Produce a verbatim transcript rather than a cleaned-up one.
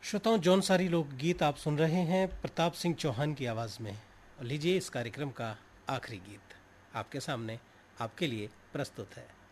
श्रोताओं, जौनसारी लोकगीत आप सुन रहे हैं प्रताप सिंह चौहान की आवाज़ में। और लीजिए इस कार्यक्रम का आखिरी गीत आपके सामने आपके लिए प्रस्तुत है।